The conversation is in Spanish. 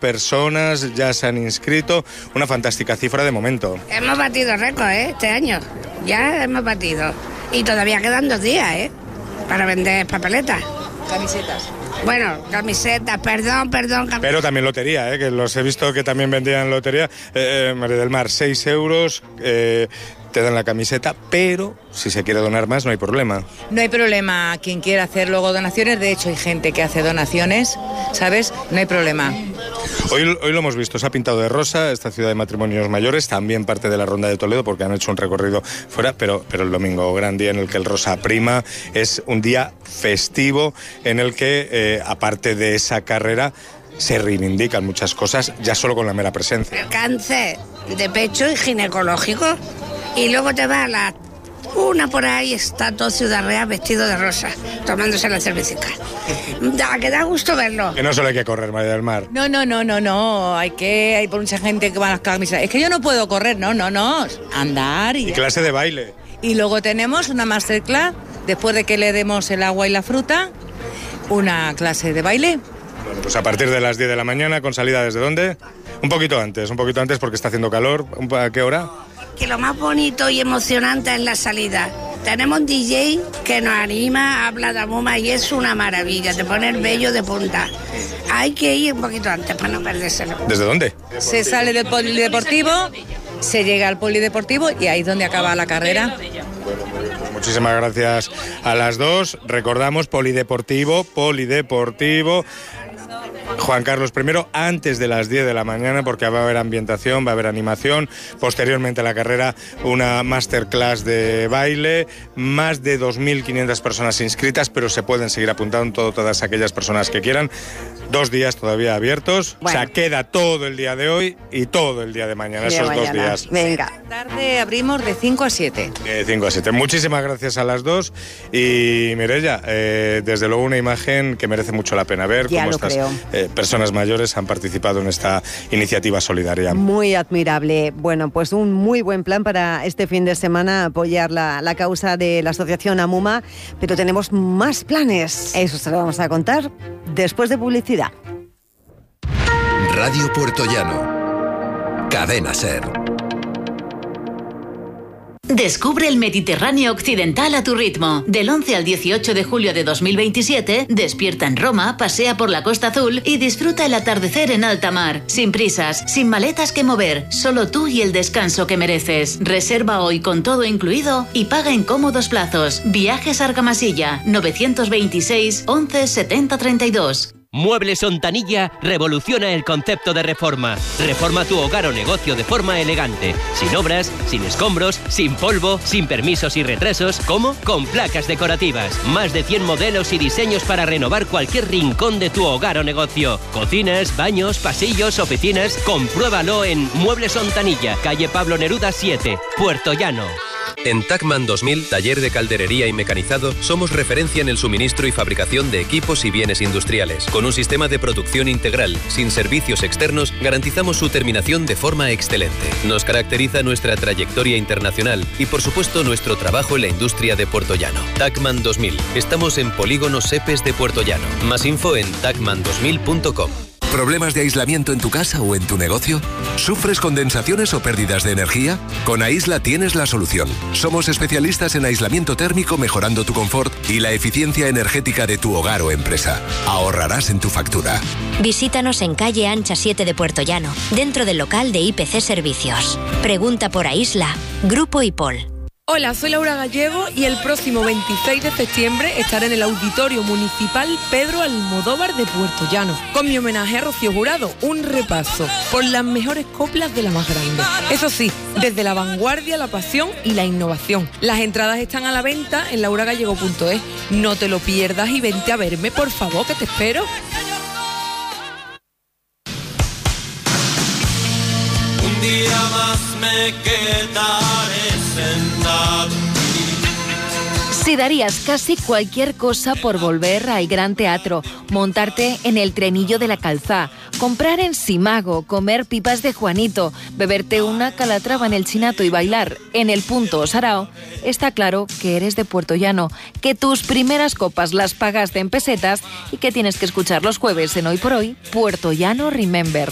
personas ya se han inscrito, una fantástica cifra de momento. Hemos batido récord, este año, ya hemos batido. Y todavía quedan 2 días, para vender papeletas. Camisetas. Bueno, camisetas, perdón. Pero también lotería, que los he visto que también vendían lotería. María del Mar, 6 euros, te dan la camiseta, pero si se quiere donar más no hay problema. No hay problema, quien quiera hacer luego donaciones, de hecho hay gente que hace donaciones, ¿sabes? No hay problema. Hoy lo hemos visto, se ha pintado de rosa esta ciudad de matrimonios mayores, también parte de la Ronda de Toledo porque han hecho un recorrido fuera, pero el domingo, gran día en el que el rosa prima, es un día festivo en el que, aparte de esa carrera, se reivindican muchas cosas ya solo con la mera presencia. El cáncer de pecho y ginecológico, y luego te va a la una por ahí, está todo Ciudad Real vestido de rosa, tomándose la cervecita. Que da gusto verlo. Que no solo hay que correr, María del Mar. No, hay por mucha gente que va a las camisetas. Es que yo no puedo correr, no, andar y clase de baile. Y luego tenemos una masterclass, después de que le demos el agua y la fruta, una clase de baile. Bueno, pues a partir de las 10 de la mañana, ¿con salida desde dónde? Un poquito antes porque está haciendo calor. ¿A qué hora? Que lo más bonito y emocionante es la salida. Tenemos un DJ que nos anima, habla de Muma y es una maravilla, te pone el vello de punta. Hay que ir un poquito antes para no perdérselo. ¿Desde dónde? Se sale del polideportivo, se llega al polideportivo y ahí es donde acaba la carrera. Muchísimas gracias a las dos. Recordamos, polideportivo. Juan Carlos I, antes de las 10 de la mañana, porque va a haber ambientación, va a haber animación. Posteriormente a la carrera, una masterclass de baile. Más de 2.500 personas inscritas, pero se pueden seguir apuntando todas aquellas personas que quieran. 2 días todavía abiertos. Bueno. O sea, queda todo el día de hoy y todo el día de mañana, esos 2 días. Venga. Tarde abrimos de 5 a 7. De 5 a 7. Muchísimas gracias a las dos. Y Mireia, desde luego una imagen que merece mucho la pena ver. Ya cómo lo estas creo. Personas mayores han participado en esta iniciativa solidaria. Muy admirable. Bueno, pues un muy buen plan para este fin de semana, apoyar la causa de la asociación AMUMA, pero tenemos más planes. Eso se lo vamos a contar después de publicidad. Radio Puertollano. Cadena SER. Descubre el Mediterráneo occidental a tu ritmo. Del 11 al 18 de julio de 2027, despierta en Roma, pasea por la Costa Azul y disfruta el atardecer en alta mar. Sin prisas, sin maletas que mover, solo tú y el descanso que mereces. Reserva hoy con todo incluido y paga en cómodos plazos. Viajes Argamasilla, 926 11 70 32. Muebles Ontanilla revoluciona el concepto de reforma. Reforma tu hogar o negocio de forma elegante. Sin obras, sin escombros, sin polvo, sin permisos y retrasos. ¿Cómo? Con placas decorativas. Más de 100 modelos y diseños para renovar cualquier rincón de tu hogar o negocio. Cocinas, baños, pasillos, oficinas. Compruébalo en Muebles Ontanilla, calle Pablo Neruda 7, Puertollano. En Tacman 2000, taller de calderería y mecanizado, somos referencia en el suministro y fabricación de equipos y bienes industriales. Con un sistema de producción integral, sin servicios externos, garantizamos su terminación de forma excelente. Nos caracteriza nuestra trayectoria internacional y, por supuesto, nuestro trabajo en la industria de Puertollano. Tacman 2000. Estamos en Polígono Sepes de Puertollano. Más info en tacman2000.com. ¿Problemas de aislamiento en tu casa o en tu negocio? ¿Sufres condensaciones o pérdidas de energía? Con Aisla tienes la solución. Somos especialistas en aislamiento térmico, mejorando tu confort y la eficiencia energética de tu hogar o empresa. Ahorrarás en tu factura. Visítanos en calle Ancha 7 de Puertollano, dentro del local de IPC Servicios. Pregunta por Aisla. Grupo IPOL. Hola, soy Laura Gallego y el próximo 26 de septiembre estaré en el Auditorio Municipal Pedro Almodóvar de Puertollano, con mi homenaje a Rocío Jurado, un repaso por las mejores coplas de la más grande. Eso sí, desde la vanguardia, la pasión y la innovación. Las entradas están a la venta en lauragallego.es. No te lo pierdas y vente a verme, por favor, que te espero. Un día más me quedaré sentado. Si darías casi cualquier cosa por volver al Gran Teatro, montarte en el trenillo de la Calzá, comprar en Simago, comer pipas de Juanito, beberte una calatrava en el Chinato y bailar en el Punto Sarao, está claro que eres de Puertollano, que tus primeras copas las pagaste en pesetas y que tienes que escuchar los jueves en Hoy por Hoy, Puertollano Remember.